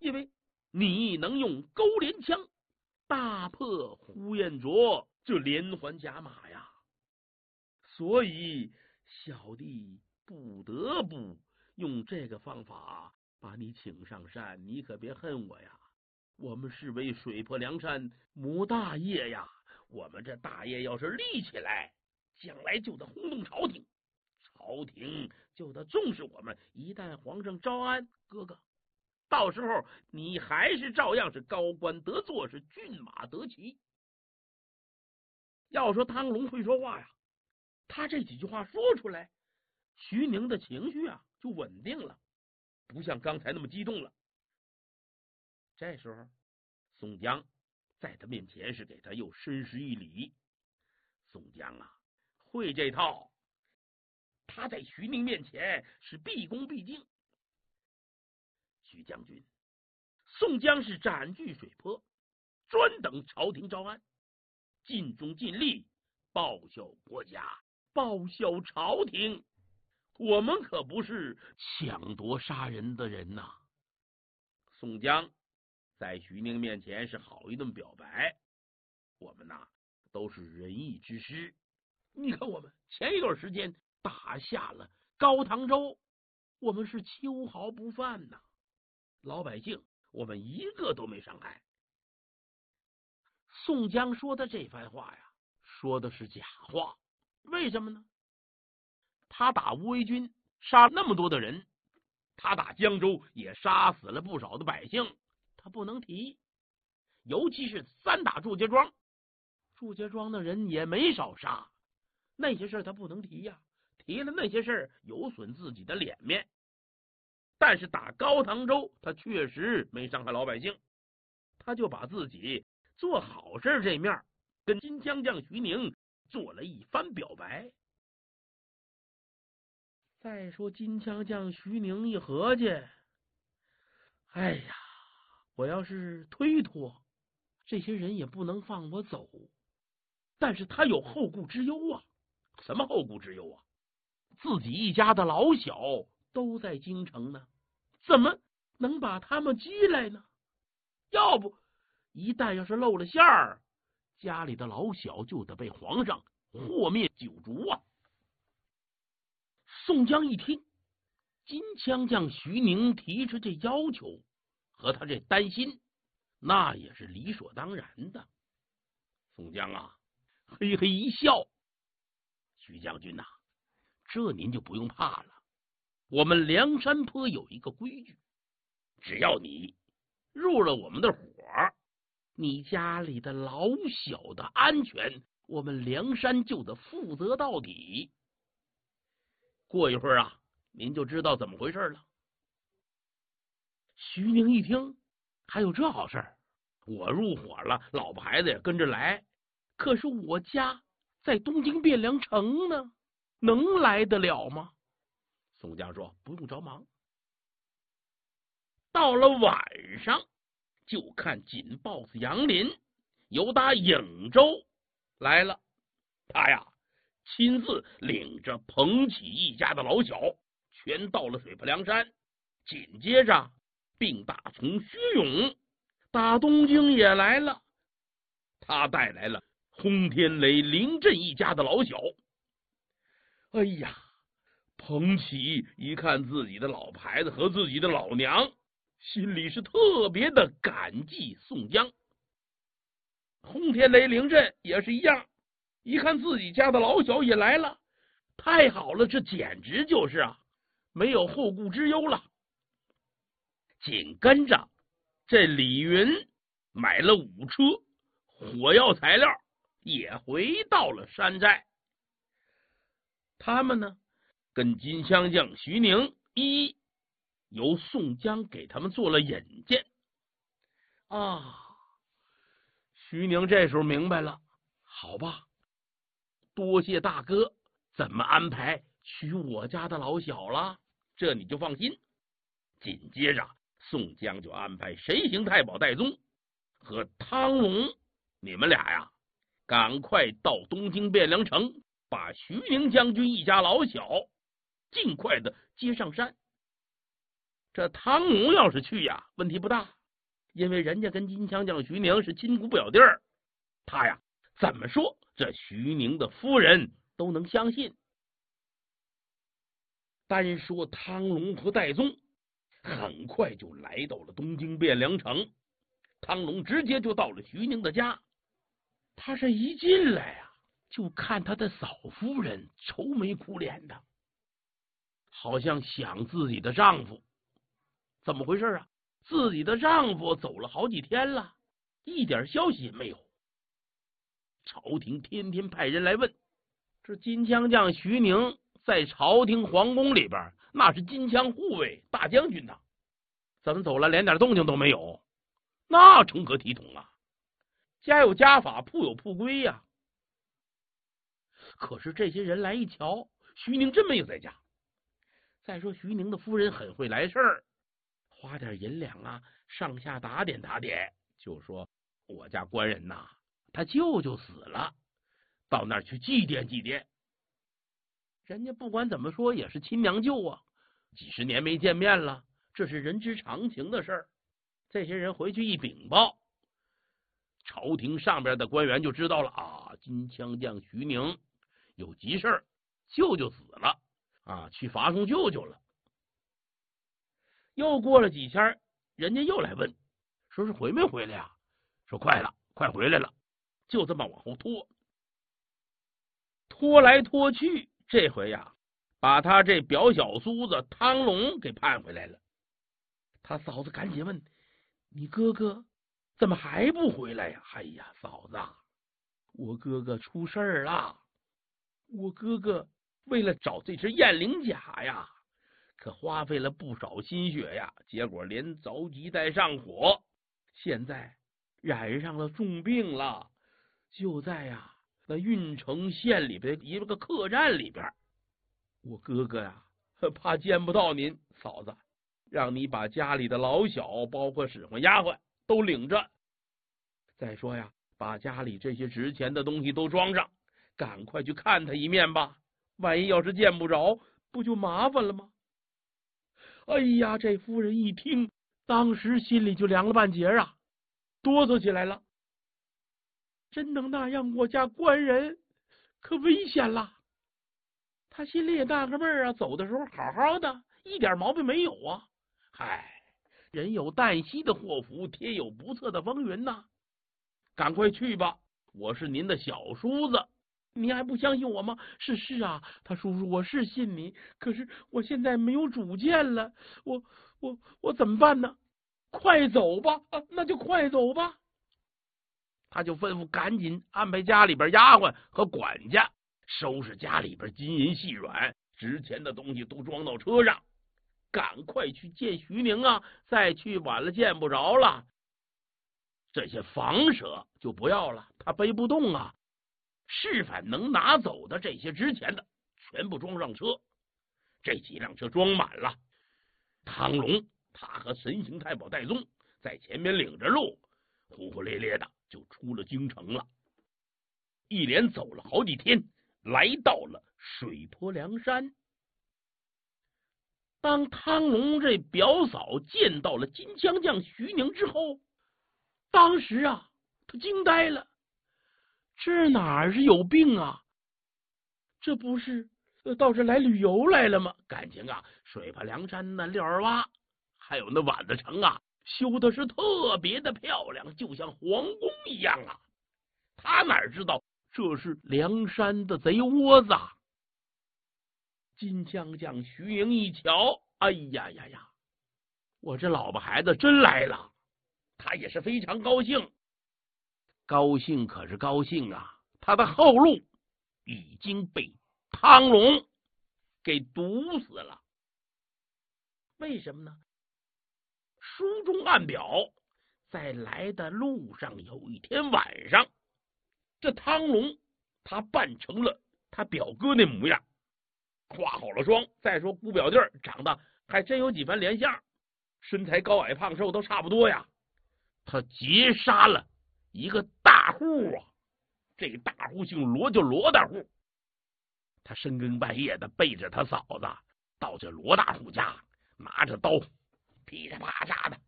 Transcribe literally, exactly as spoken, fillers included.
因为你能用钩镰枪打破呼延灼这连环甲马呀，所以小弟不得不用这个方法把你请上山，你可别恨我呀。我们是为水泊梁山谋大业呀，我们这大业要是立起来，将来就得轰动朝廷，朝廷就得重视我们。一旦皇上招安，哥哥，到时候你还是照样是高官得坐，是骏马得骑。要说汤龙会说话呀，他这几句话说出来，徐宁的情绪啊就稳定了，不像刚才那么激动了。这时候宋江在他面前是给他又深施一礼。宋江啊会这套，他在徐宁面前是毕恭毕敬。徐将军，宋江是斩据水泊，专等朝廷招安，尽忠尽力，报效国家，报效朝廷。我们可不是抢夺杀人的人呐！宋江在徐宁面前是好一顿表白，我们呐都是仁义之师。你看我们前一段时间打下了高唐州，我们是秋毫不犯呐，老百姓我们一个都没伤害。宋江说的这番话呀，说的是假话。为什么呢？他打吴为军杀那么多的人，他打江州也杀死了不少的百姓，他不能提。尤其是三打祝家庄，祝家庄的人也没少杀，那些事他不能提呀，提了那些事有损自己的脸面。但是打高唐州，他确实没伤害老百姓，他就把自己做好事这面跟金枪将徐宁做了一番表白。再说金枪将徐宁一合计，哎呀，我要是推脱，这些人也不能放我走。但是他有后顾之忧啊。什么后顾之忧啊？自己一家的老小都在京城呢，怎么能把他们激来呢？要不一旦要是露了馅儿，家里的老小就得被皇上祸灭九族啊！宋江一听金枪将徐宁提出这要求和他这担心，那也是理所当然的。宋江啊嘿嘿一笑，徐将军呐、啊，这您就不用怕了。我们梁山坡有一个规矩，只要你入了我们的伙，你家里的老小的安全，我们梁山就得负责到底。过一会儿啊，您就知道怎么回事了。徐宁一听，还有这好事儿？我入伙了，老婆孩子也跟着来，可是我家在东京汴梁城呢，能来得了吗？宋江说不用着忙。到了晚上，就看锦豹子杨林由打颍州来了，他呀亲自领着彭起一家的老小全到了水泊梁山，紧接着并大从徐勇打东京也来了，他带来了轰天雷、林震一家的老小。哎呀，彭起一看自己的老婆孩子和自己的老娘，心里是特别的感激宋江。轰天雷、林震也是一样，一看自己家的老小也来了，太好了，这简直就是啊没有后顾之忧了。紧跟着这李云买了五车火药材料，也回到了山寨。他们呢跟金枪将徐宁一一由宋江给他们做了引荐啊。徐宁这时候明白了，好吧，多谢大哥，怎么安排娶我家的老小了？这你就放心。紧接着宋江就安排神行太保戴宗和汤龙，你们俩呀赶快到东京汴梁城，把徐宁将军一家老小尽快的接上山。这汤龙要是去呀问题不大， 因为人家跟金枪将徐宁是亲姑表弟儿，他呀怎么说这徐宁的夫人都能相信。单说汤龙和戴宗很快就来到了东京汴梁城，汤龙直接就到了徐宁的家。他这一进来呀、啊，就看他的嫂夫人愁眉苦脸的，好像想自己的丈夫。怎么回事啊？自己的丈夫走了好几天了，一点消息也没有。朝廷天天派人来问，这金枪将徐宁在朝廷皇宫里边，那是金枪护卫大将军呐，怎么走了连点动静都没有？那成何体统啊？家有家法，铺有铺规呀、啊。可是这些人来一瞧，徐宁真没有在家。再说徐宁的夫人很会来事儿，花点银两啊，上下打点打点，就说我家官人呐，他舅舅死了，到那儿去祭奠祭奠。人家不管怎么说也是亲娘舅啊，几十年没见面了，这是人之常情的事儿。这些人回去一禀报，朝廷上边的官员就知道了啊，金枪将徐宁有急事儿，舅舅死了啊，去伐送舅舅了。又过了几天，人家又来问，说是回没回来呀？说快了，快回来了。就这么往后拖，拖来拖去，这回呀，把他这表小叔子汤龙给盼回来了。他嫂子赶紧问，你哥哥怎么还不回来呀？哎呀，嫂子，我哥哥出事儿了。我哥哥为了找这只燕翎甲呀，可花费了不少心血呀，结果连着急带上火，现在染上了重病了，就在呀那郓城县里边一个客栈里边。我哥哥呀，怕见不到您嫂子，让你把家里的老小，包括使唤丫鬟都领着。再说呀，把家里这些值钱的东西都装上，赶快去看他一面吧。万一要是见不着，不就麻烦了吗？哎呀，这夫人一听，当时心里就凉了半截啊，哆嗦起来了。真能那样，我家官人可危险了。他心里也纳个闷啊，走的时候好好的，一点毛病没有啊。嗨，人有旦夕的祸福，天有不测的风云呐。赶快去吧，我是您的小叔子，你还不相信我吗？是是啊，他叔叔，我是信你，可是我现在没有主见了，我我我怎么办呢？快走吧，啊，那就快走吧。他就吩咐赶紧安排家里边丫鬟和管家收拾家里边金银细软，值钱的东西都装到车上，赶快去见徐宁啊！再去晚了见不着了。这些房舍就不要了，他背不动啊。是凡能拿走的这些值钱的，全部装上车。这几辆车装满了，汤龙他和神行太保戴宗在前面领着路，呼呼咧咧的就出了京城了。一连走了好几天，来到了水泊梁山。当汤龙这表嫂见到了金枪将徐宁之后，当时啊，他惊呆了。这哪是有病啊？这不是到这来旅游来了吗？感情啊，水泊梁山那六儿洼，还有那宛子城啊，修的是特别的漂亮，就像皇宫一样啊。他哪知道这是梁山的贼窝子啊！金枪将徐宁一瞧，哎呀呀呀，我这老婆孩子真来了，他也是非常高兴。高兴可是高兴啊，他的后路已经被汤龙给堵死了。为什么呢？书中暗表，在来的路上有一天晚上，这汤龙他扮成了他表哥那模样，化好了妆。再说姑表弟长得还真有几分连相，身材高矮胖瘦都差不多呀。他劫杀了一个大户啊，这个大户姓罗，叫罗大户。他深更半夜的背着他嫂子到这罗大户家，拿着刀噼里啪嚓的